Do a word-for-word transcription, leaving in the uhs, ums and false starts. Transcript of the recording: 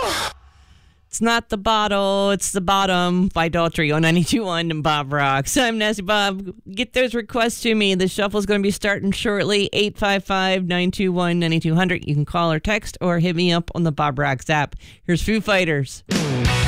It's not the bottle, it's the bottom. By Daltrey on ninety-two point one and Bob Rocks. I'm Nasty Bob. Get those requests to me. The shuffle's going to be starting shortly. eight five five, nine two one, nine two zero zero. You can call or text or hit me up on the Bob Rocks app. Here's Foo Fighters.